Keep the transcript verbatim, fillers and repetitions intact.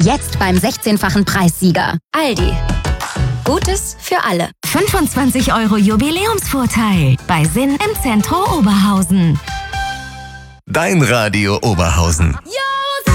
Jetzt beim sechzehnfachen Preissieger. Aldi. Gutes für alle. fünfundzwanzig Euro Jubiläumsvorteil bei Sinn im Zentrum Oberhausen. Dein Radio Oberhausen. Ja!